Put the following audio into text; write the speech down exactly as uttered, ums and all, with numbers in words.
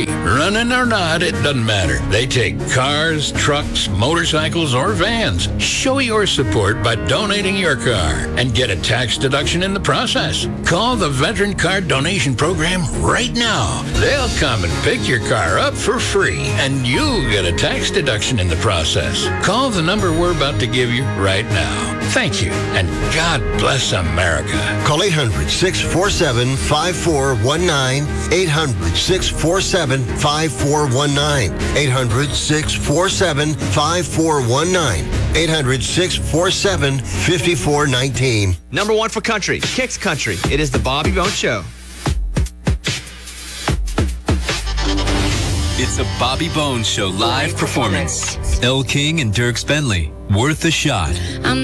free. Running or not, it doesn't matter. They take cars, trucks, motorcycles, or vans. Show your support by donating your car and get a tax deduction in the process. Call the Veteran Car Donation Program right now. They'll come and pick your car up for free, and you'll get a tax deduction in the process. Call the number we're about to give you right now. Thank you, and God bless America. Call eight hundred, six four seven, five four one nine, eight hundred, six four seven, five four one nine, eight hundred, six four seven, five four one nine, eight hundred, six four seven, five four one nine. Number one for country, Kicks Country. It is the Bobby Bones Show. It's a Bobby Bones Show live performance. Elle King and Dierks Bentley, Worth a Shot. I'm